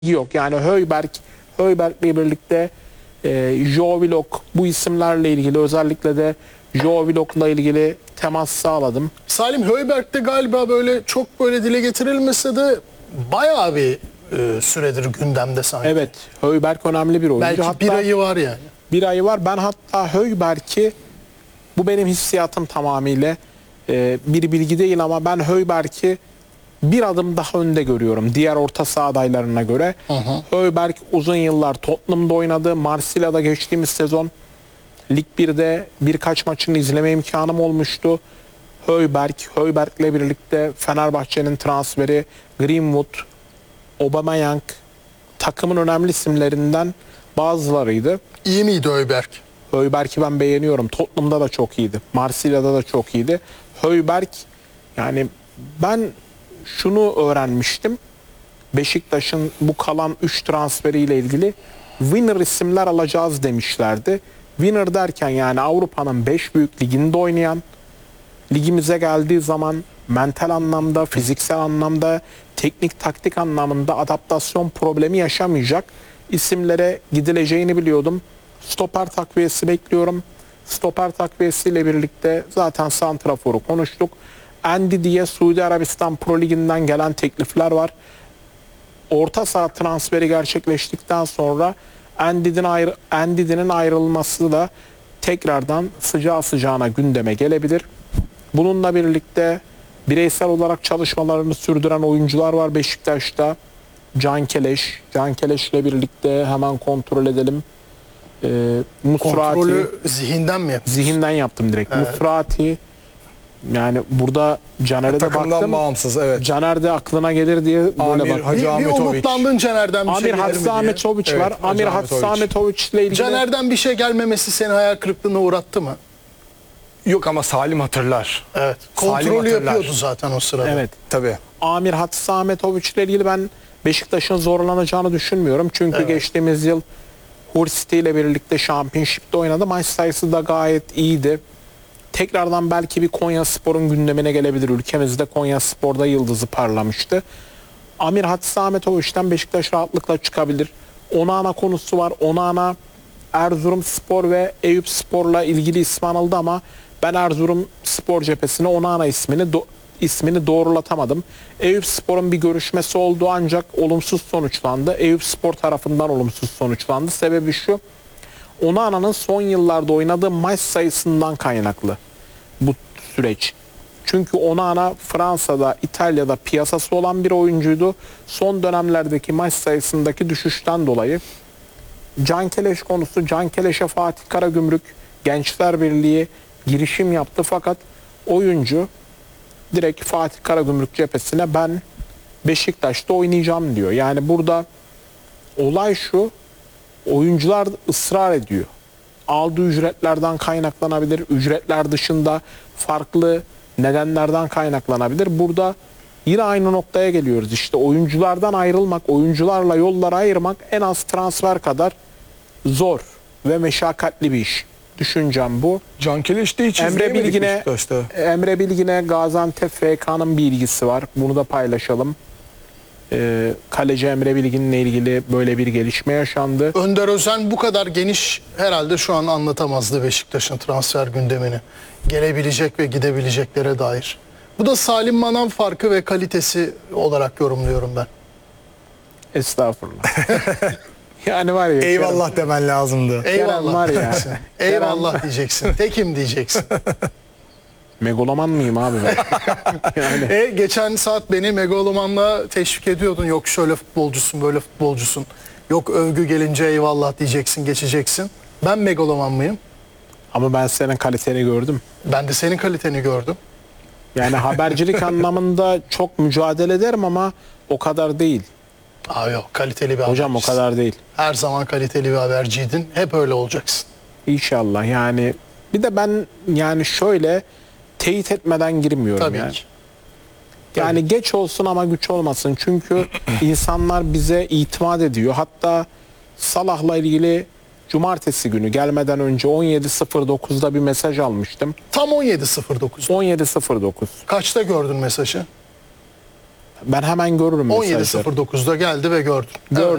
yok. Yani Højbjerg'le birlikte Joe Willock, bu isimlerle ilgili, özellikle de Joe Willock'la ilgili temas sağladım. Salim, Højbjerg'de galiba böyle çok böyle dile getirilmese de bayağı bir süredir gündemde sanki. Evet, Højbjerg önemli bir oyuncu. Belki hatta bir ayı var yani. bir ayı var. Ben hatta Højbjerg'i, bu benim hissiyatım tamamıyla, bir bilgi değil ama ben Højbjerg'i bir adım daha önde görüyorum diğer orta saha adaylarına göre. Højbjerg uzun yıllar Tottenham'da oynadı. Marsilya'da geçtiğimiz sezon Lig 1'de birkaç maçını izleme imkanım olmuştu. Højbjerg'le birlikte Fenerbahçe'nin transferi, Greenwood, Aubameyang takımın önemli isimlerinden bazılarıydı. İyi miydi Højbjerg? Højbjerg'i ben beğeniyorum. Tottenham'da da çok iyiydi. Marsilya'da da çok iyiydi. Højbjerg, yani ben şunu öğrenmiştim. Beşiktaş'ın bu kalan 3 transferiyle ilgili winner isimler alacağız demişlerdi. Winner derken yani Avrupa'nın 5 büyük liginde oynayan, ligimize geldiği zaman mental anlamda, fiziksel anlamda, teknik taktik anlamında adaptasyon problemi yaşamayacak isimlere gidileceğini biliyordum. Stoper takviyesi bekliyorum. Stoper takviyesiyle birlikte zaten santraforu konuştuk. Andy diye Suudi Arabistan Pro Ligi'nden gelen teklifler orta saha transferi gerçekleştikten sonra Andy'nin ayrılması da tekrardan sıcağı sıcağına gündeme gelebilir. Bununla birlikte bireysel olarak çalışmalarını sürdüren oyuncular var Beşiktaş'ta. Can Keleş'le birlikte hemen kontrol edelim. Kontrolü zihinden mi yaptın? Zihinden yaptım direkt. Evet. Musrati, yani burada Caner'e de baktım. Bağımsız, evet. Caner de aklına gelir diye böyle baktım. Bir umutlandın Caner'den bir şey gelir mi diye. Amir Hadsahmetoviç var. Amir Hadsahmetoviç ile ilgili. Caner'den bir şey gelmemesi seni hayal kırıklığına uğrattı mı? Yok ama Salim hatırlar. Evet. Salim Kontrolü hatırlar. yapıyordu zaten o sırada. Evet. Tabii. Amir Hadsahmetoviç ile ilgili ben Beşiktaş'ın zorlanacağını düşünmüyorum. Çünkü geçtiğimiz yıl Hull City ile birlikte Championship'te oynadı. Maç sayısı da gayet iyiydi. Tekrardan belki bir Konyaspor'un gündemine gelebilir. Ülkemizde Konyaspor'da yıldızı parlamıştı. Amir Hadsahmetoviç'ten Beşiktaş rahatlıkla çıkabilir. Onana konusu var. Onana Erzurumspor ve Eyüpspor'la ilgili ismi anıldı ama ben Erzurumspor cephesine Onana ismini doğrulatamadım. Eyüpspor'un bir görüşmesi oldu ancak olumsuz sonuçlandı. Eyüpspor tarafından olumsuz sonuçlandı. Sebebi şu: Onana'nın son yıllarda oynadığı maç sayısından kaynaklı bu süreç. Çünkü Onana Fransa'da, İtalya'da piyasası olan bir oyuncuydu. Son dönemlerdeki maç sayısındaki düşüşten dolayı Can Keleş konusu, Can Keleş'e Fatih Karagümrük Gençler Birliği girişim yaptı fakat oyuncu direkt Fatih Karagümrük cephesine ben Beşiktaş'ta oynayacağım diyor. Yani burada olay şu: oyuncular ısrar ediyor. Aldığı ücretlerden kaynaklanabilir. Ücretler dışında farklı nedenlerden kaynaklanabilir. Burada yine aynı noktaya geliyoruz. İşte oyunculardan ayrılmak, oyuncularla yolları ayırmak en az transfer kadar zor ve meşakkatli bir iş. Düşüncem bu. Can Keleş'te hiç izleyemedik Beşiktaş'ta. Emre Bilgin'e Gaziantep FK'nın bir ilgisi var. Bunu da paylaşalım. Kaleci Emre Bilgin'le ilgili böyle bir gelişme yaşandı. Önder Özen bu kadar geniş herhalde şu an anlatamazdı Beşiktaş'ın transfer gündemini. Gelebilecek ve gidebileceklere dair. Bu da Salim Manav farkı ve kalitesi olarak yorumluyorum ben. Estağfurullah. Yani var ya. Eyvallah demen lazımdı. Eyvallah var ya. diyeceksin. Eyvallah diyeceksin. Tekim diyeceksin. Megaloman mıyım abi ben? Yani. Geçen saat beni megalomanla teşvik ediyordun. Yok şöyle futbolcusun, böyle futbolcusun. Yok övgü gelince eyvallah diyeceksin, geçeceksin. Ben megaloman mıyım? Ama ben senin kaliteni gördüm. Ben de senin kaliteni gördüm. Yani habercilik anlamında çok mücadele ederim ama o kadar değil. Yok, kaliteli bir Hocam habercisin. o kadar değil. Her zaman kaliteli bir haberciydin. Hep öyle olacaksın. İnşallah. Yani bir de ben yani şöyle teyit etmeden girmiyorum. Tabii yani. ki. Yani geç olsun ama güç olmasın. Çünkü insanlar bize itimat ediyor. Hatta Salah'la ilgili cumartesi günü gelmeden önce 17.09'da bir mesaj almıştım. Tam 17.09. 17.09. Kaçta gördün mesajı? Ben hemen görürüm mesajları. 17.09'da geldi ve gördüm. Gördüm.